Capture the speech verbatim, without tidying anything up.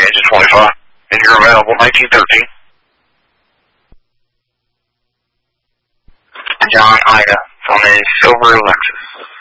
engine twenty-five, and you're available nineteen thirteen. John Ida from a silver Lexus.